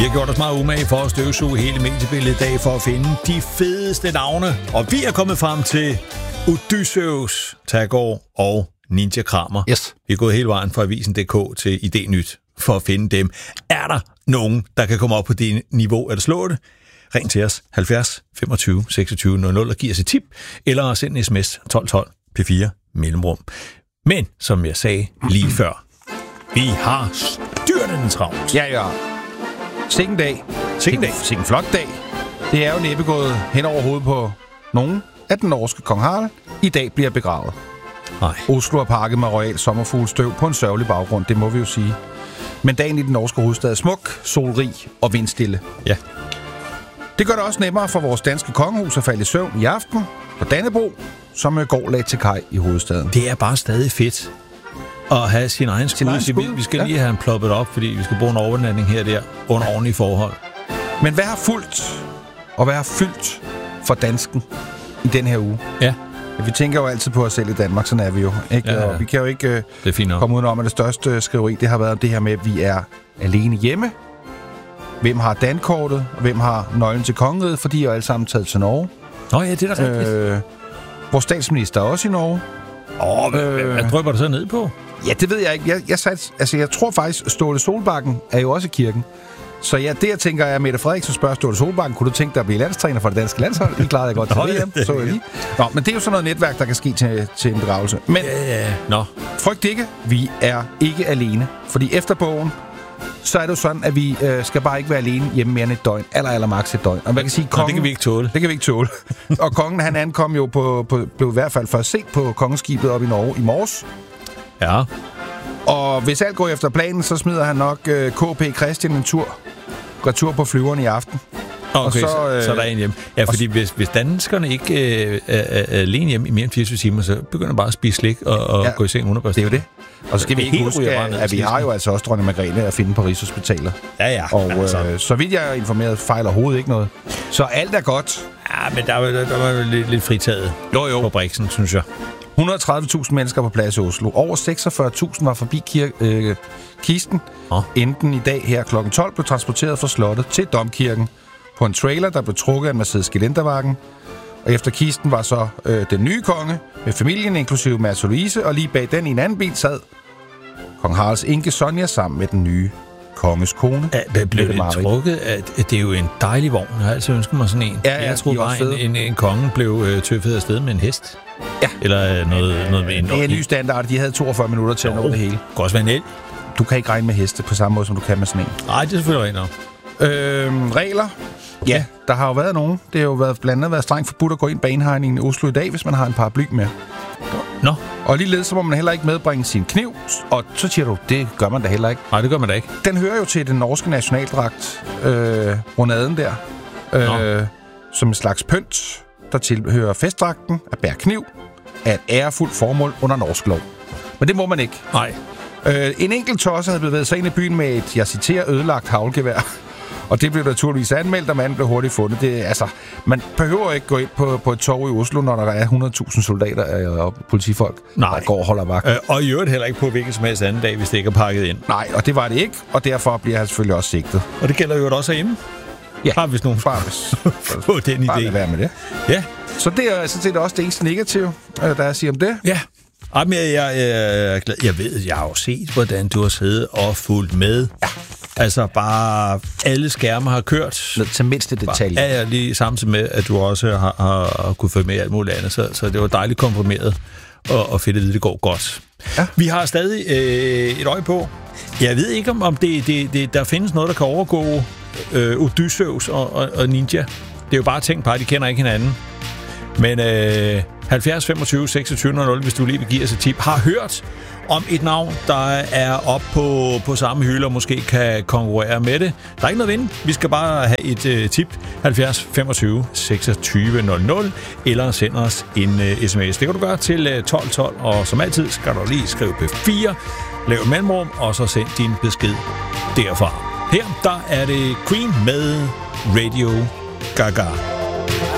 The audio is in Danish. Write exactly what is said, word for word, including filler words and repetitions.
Vi har gjort os meget umage for at støvsuge hele mediebilledet i dag for at finde de fedeste navne. Og vi er kommet frem til Odysseus, Tagore og Ninja Kramer. Yes. Vi er gået hele vejen fra Avisen punktum d k til IDNyt for at finde dem. Er der nogen, der kan komme op på det niveau eller slå det? Ring til os halvfjerds femogtyve seksogtyve nul nul og giv os et tip, eller send en sms tolv tolv P fire mellemrum. Men, som jeg sagde lige før, vi har styrtende travlt. Ja, ja. Sikken dag. Sikken dag. Sikken flot dag. Det er jo næppe gået hen over hovedet på nogen, at den norske kong Harald i dag bliver begravet. Nej. Oslo er pakket med royal sommerfuglstøv på en sørgelig baggrund, det må vi jo sige. Men dagen i den norske hovedstad er smuk, solrig og vindstille. Ja. Det gør det også nemmere for vores danske kongehus at falde i søvn i aften på Dannebro, som går lag til kaj i hovedstaden. Det er bare stadig fedt at have sin egen Sin egen skud. Vi, skud, vi skal ja. lige have en ploppet op, fordi vi skal bruge en overnatning her og der under ordentlige forhold. Men hvad har fulgt, og hvad har fyldt for dansken i den her uge? Ja. Vi tænker jo altid på os selv i Danmark, sådan er vi jo. Ikke? Ja, ja. Og vi kan jo ikke uh, Det er fint nok. komme udenom, at det største skriveri, det har været det her med, at vi er alene hjemme. Hvem har dankortet, og hvem har nøglen til kongeriget, for de er jo alle sammen taget til Norge. Nå ja, det er da rigtigt. Øh, vores statsminister er også i Norge. Åh, hvad, øh, hvad drypper du så ned på? Ja, det ved jeg ikke. Jeg, jeg, sat, altså, jeg tror faktisk, Ståle Solbakken er jo også i kirken. Så ja, det jeg tænker er, Mette Frederiksen spørger Ståle Solbakken, kunne du tænke dig at blive landstræner for det danske landshold? Det klarede jeg godt til Nå, V M, ja. så jeg lige. Nå, men det er jo sådan noget netværk, der kan ske til, til en begravelse. Men Ja, ja. Nå. frygt ikke, vi er ikke alene. Fordi efter bogen, så er det jo sådan, at vi øh, skal bare ikke være alene hjemme mere end et døgn. Eller, eller maks et døgn. Og man kan sige, kongen, Nå, det kan vi ikke tåle. Det kan vi ikke tåle. Og kongen, han ankom jo på, på, blev i hvert fald først set på kongeskibet op i Norge i morges. Ja. Og hvis alt går efter planen, så smider han nok øh, K P Christian en tur. Retur på flyveren i aften. Okay, og så, så, øh, så er der en hjem. Ja, fordi hvis, hvis danskerne ikke øh, er, er alene hjemme i mere end fireogtyve timer, så begynder de bare at spise slik og, og Ja, gå i seng uden at børste. Det er jo det. Og så skal vi Det ikke hele huske, ryger bare at, ned at vi til har sidst. jo altså også dronning Margrethe at finde på Rigshospitalet. Ja, ja. Og altså. øh, så vidt jeg er informeret, fejler overhovedet ikke noget. Så alt er godt. Ja, men der var, der var jo lidt, lidt fritaget Jo, jo. på Brixen, synes jeg. et hundrede og tredive tusind mennesker på plads i Oslo. Over seksogfyrre tusind var forbi kirke, øh, kisten. Oh. Enten i dag her klokken tolv blev transporteret fra slottet til Domkirken på en trailer, der blev trukket af en Mercedes Gelenderwagen. Og efter kisten var så øh, den nye konge med familien, inklusive Märtha Louise, og lige bag den i en anden bil sad kong Haralds enke Sonja sammen med den nye konges kone. Ja, det blev Mette det Marit. trukket, at det er jo en dejlig vogn. Jeg har altid ønsket mig sådan en. Ja, ja, jeg troede de er bare, også fede. en, en, en konge blev øh, tøffet afsted med en hest. Ja. Eller øh, noget, noget med en... Det er en ny standard. De havde toogfyrre minutter til at nå det hele. Det kan også være en el. Du kan ikke regne med heste på samme måde, som du kan med sådan en. Nej, det er selvfølgelig rent nok. Øhm, regler? Ja, der har jo været nogen. Det har jo været, blandt andet været strengt forbudt at gå ind bag indhegningen i Oslo i dag, hvis man har en paraply med. Nå, Og ligeledes så må man heller ikke medbringe sin kniv. Og så siger du, det gør man da heller ikke. nej, det gør man da ikke. Den hører jo til den norske nationaldragt, øh, ronaden der. Øh, som en slags pynt, der tilhører festdragten at bære kniv af et ærefuldt formål under norsk lov. Men det må man ikke. Nej. Øh, en enkelt tosse havde bevæget sig ind i byen med et, jeg citerer, ødelagt haglgevær. Og det blev naturligvis anmeldt, og manden blev hurtigt fundet. Det, altså, man behøver ikke gå ind på, på et torv i Oslo, når der er hundrede tusind soldater og politifolk, Nej. der går og holder vagt. Øh, og i øvrigt heller ikke på hvilken som helst anden dag, hvis det ikke er pakket ind. Nej, og det var det ikke, og derfor bliver han selvfølgelig også sigtet. Og det gælder jo også herhjemme. Ja, Bare hvis nogen bare hvis, får den bare idé. lad være med det. Ja. Så det er sådan set også det eneste negative, øh, der jeg siger om det. Ja. Jamen, jeg, jeg, jeg er glad. Jeg ved, jeg har jo set, hvordan du har siddet og fulgt med. Ja. Altså bare alle skærme har kørt. Ned til mindste detalje. Ja, ja, lige samtidig med, at du også har, har, har kunnet følge med alt muligt andet. Så, så det var dejligt komprimeret og, og fedt at vide, det går godt. Ja. Vi har stadig øh, et øje på. Jeg ved ikke, om, om det, det, det, der findes noget, der kan overgå øh, Odysseus og, og, og Ninja. Det er jo bare tænkt på, at de kender ikke hinanden. Men øh, halvfjerds femogtyve seksogtyve nul nul, hvis du lige vil give os et tip, har hørt om et navn, der er op på, på samme hylde og måske kan konkurrere med det. Der er ikke noget at vinde. Vi skal bare have et øh, tip. halvfjerds femogtyve seksogtyve nul nul eller send os en øh, sms. Det kan du gøre til øh, tolv tolv, og som altid skal du lige skrive P fire, lav et mellemrum, og så send din besked derfra. Her der er det Queen med Radio Gaga.